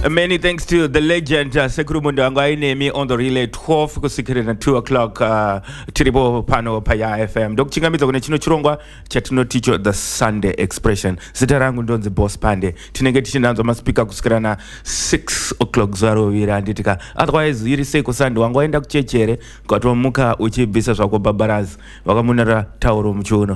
Many thanks to the legend Sekuru Mundango Ainemi on the relay 12 kusikira na 2 o'clock tiripo pano paya FM dokuchingamiza kune chino chirongwa chatinoticho the Sunday expression. Zita rangu ndonzi boss pande tinenge tichinanzwa maspika kusikira na 6 o'clock zaro vira nditika otherwise iri seko Sunday wangu aenda kuchechere kwatomuka uchibvisa zvako babarazi wakamunara tauro muchiuno.